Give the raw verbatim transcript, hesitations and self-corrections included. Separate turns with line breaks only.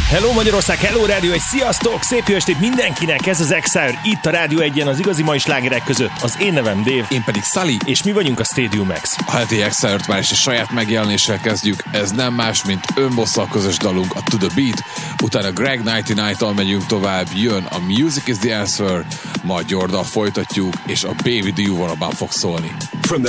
Hello Magyarország, hello Rádió egy, sziasztok! Szép jó estét mindenkinek, ez az Exile, itt a Rádió egyen az igazi mai slágerek között. Az én nevem Dave.
Én pedig Sully.
És mi vagyunk a Stadium X.
A heti Exile-t már is a saját megjelenéssel kezdjük, ez nem más, mint önbosszal közös dalunk, a To The Beat, utána Greg kilencvenkilenc-tal megyünk tovább, jön a Music Is The Answer, majd Jordan folytatjuk, és a Baby Do You Wanna Bump fog szólni.
From